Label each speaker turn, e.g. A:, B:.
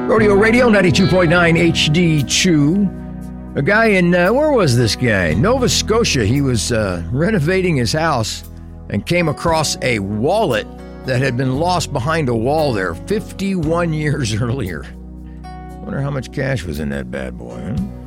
A: Rodeo Radio 92.9 HD2. A guy in, where was this guy? Nova Scotia. He was renovating his house and came across a wallet that had been lost behind a wall there 51 years earlier. Wonder how much cash was in that bad boy, huh?